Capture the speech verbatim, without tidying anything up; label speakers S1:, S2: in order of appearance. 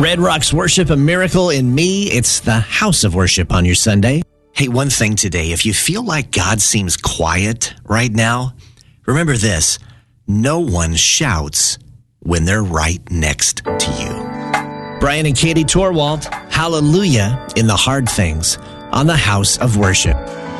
S1: Red Rocks Worship, a miracle in me. It's the house of worship on your Sunday.
S2: Hey, one thing today. If you feel like God seems quiet right now, remember this. No one shouts when they're right next to you.
S1: Brian and Katie Torwalt, hallelujah in the hard things on the house of worship.